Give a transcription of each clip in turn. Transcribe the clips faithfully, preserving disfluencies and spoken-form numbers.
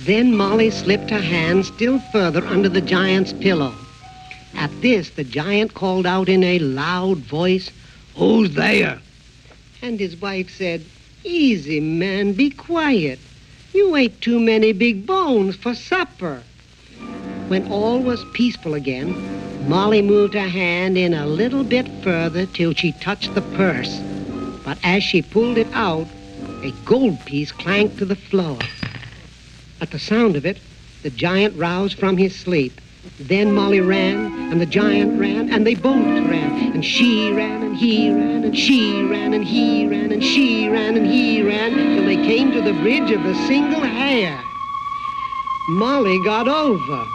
Then Molly slipped her hand still further under the giant's pillow. At this, the giant called out in a loud voice, "Who's there?" And his wife said, "Easy, man, be quiet. You ate too many big bones for supper." When all was peaceful again, Molly moved her hand in a little bit further till she touched the purse. But as she pulled it out, a gold piece clanked to the floor. At the sound of it, the giant roused from his sleep. Then Molly ran, and the giant ran, and they both ran. And she ran, and he ran, and she ran, and he ran, and she ran, and he ran, till they came to the bridge of the Single Hair. Molly got over,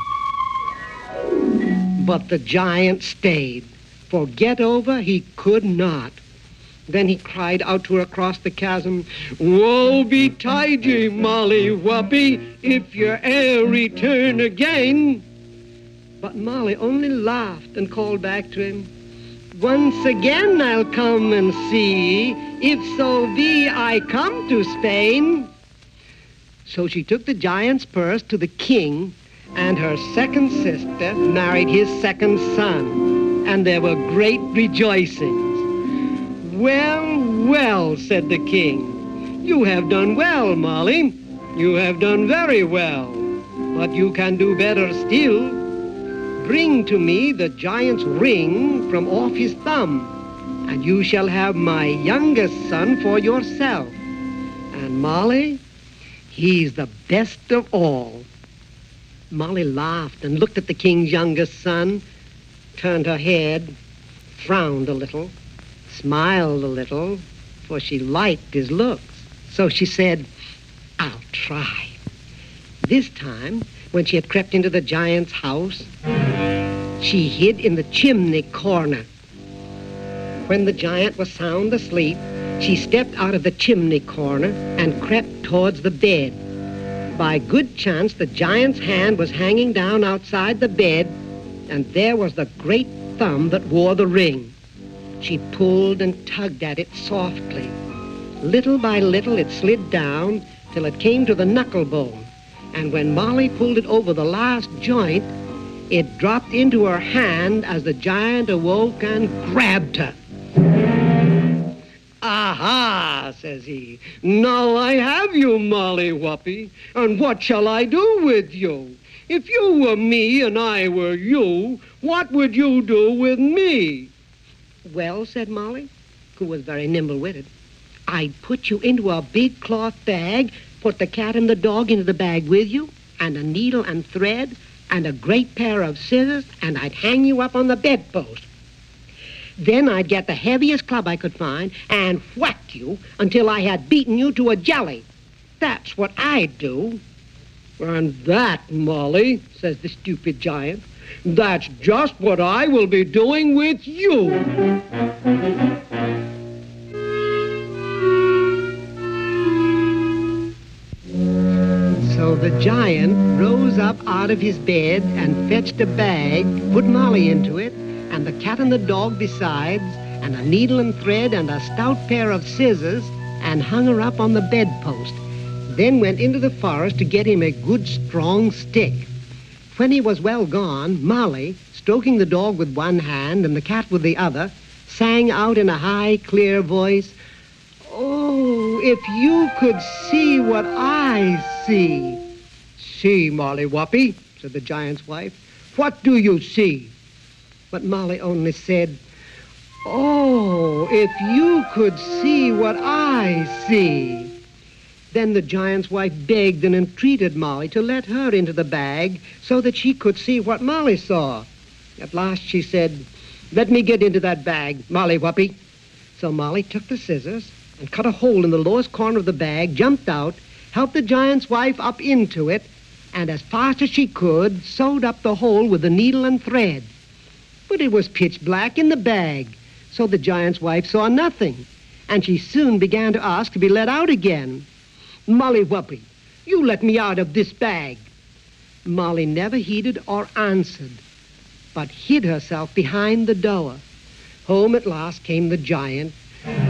but the giant stayed, for get over he could not. Then he cried out to her across the chasm, "Woe betide ye, Molly Whuppie, if you e'er return again." But Molly only laughed and called back to him, "Once again I'll come and see, if so be I come to Spain." So she took the giant's purse to the king, and her second sister married his second son, and there were great rejoicings. "Well, well," said the king, "you have done well, Molly. You have done very well. But you can do better still. Bring to me the giant's ring from off his thumb, and you shall have my youngest son for yourself. And Molly, he's the best of all." Molly laughed and looked at the king's youngest son, turned her head, frowned a little, smiled a little, for she liked his looks. So she said, "I'll try." This time, when she had crept into the giant's house, she hid in the chimney corner. When the giant was sound asleep, she stepped out of the chimney corner and crept towards the bed. By good chance, the giant's hand was hanging down outside the bed, and there was the great thumb that wore the ring. She pulled and tugged at it softly. Little by little it slid down till it came to the knuckle bone, and when Molly pulled it over the last joint, it dropped into her hand as the giant awoke and grabbed her. "Aha," says he, "now I have you, Molly Whuppie, and what shall I do with you? If you were me and I were you, what would you do with me?" "Well," said Molly, who was very nimble-witted, "I'd put you into a big cloth bag, put the cat and the dog into the bag with you, and a needle and thread, and a great pair of scissors, and I'd hang you up on the bedpost. Then I'd get the heaviest club I could find and whack you until I had beaten you to a jelly. That's what I'd do." "And that, Molly," says the stupid giant, "that's just what I will be doing with you." So the giant rose up out of his bed and fetched a bag, put Molly into it, and the cat and the dog besides, and a needle and thread and a stout pair of scissors, and hung her up on the bedpost. Then went into the forest to get him a good strong stick. When he was well gone, Molly, stroking the dog with one hand and the cat with the other, sang out in a high, clear voice, "Oh, if you could see what I see." "See, Molly Whuppie," said the giant's wife, "what do you see?" But Molly only said, "Oh, if you could see what I see." Then the giant's wife begged and entreated Molly to let her into the bag so that she could see what Molly saw. At last she said, "Let me get into that bag, Molly Whuppie." So Molly took the scissors and cut a hole in the lowest corner of the bag, jumped out, helped the giant's wife up into it, and as fast as she could, sewed up the hole with the needle and thread. But it was pitch black in the bag, so the giant's wife saw nothing, and she soon began to ask to be let out again. "Molly Whuppie, you let me out of this bag." Molly never heeded or answered, but hid herself behind the door. Home at last came the giant,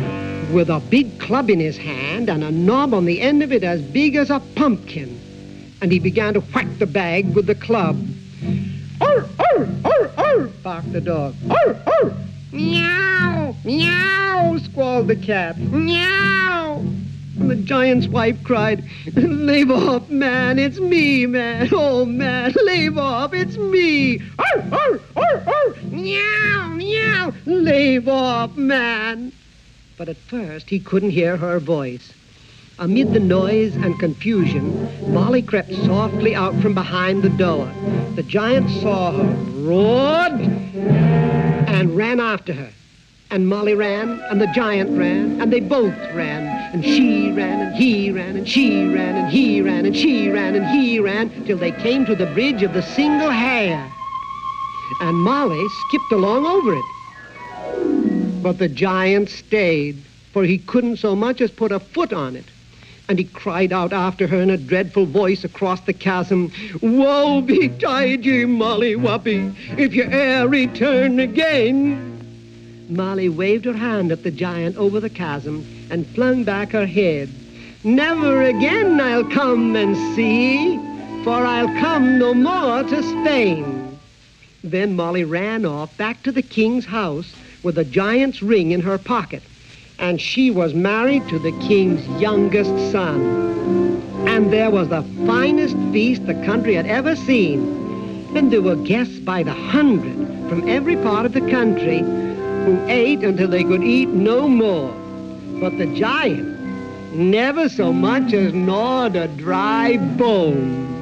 with a big club in his hand and a knob on the end of it as big as a pumpkin. and he began to whack the bag with the club. "Arr, arr, arr, arr," barked the dog. "Arr, arr." "Meow, meow," squalled the cat. "Meow." And the giant's wife cried, "Leave off, man, it's me, man. Oh, man, leave off, it's me. Arr, arr, arr, arr. Meow, meow. Leave off, man." But at first he couldn't hear her voice. Amid the noise and confusion, Molly crept softly out from behind the door. The giant saw her, roared, and ran after her. And Molly ran, and the giant ran, and they both ran. And she ran, and he ran, and she ran, and he ran, and she ran, and he ran, till they came to the bridge of the Single Hair. And Molly skipped along over it. But the giant stayed, for he couldn't so much as put a foot on it. And he cried out after her in a dreadful voice across the chasm, "Woe betide ye, Molly Whuppie, if you e'er return again." Molly waved her hand at the giant over the chasm and flung back her head. "Never again I'll come and see, for I'll come no more to Spain." Then Molly ran off back to the king's house with the giant's ring in her pocket. And she was married to the king's youngest son. And there was the finest feast the country had ever seen. And there were guests by the hundred from every part of the country who ate until they could eat no more. But the giant never so much as gnawed a dry bone.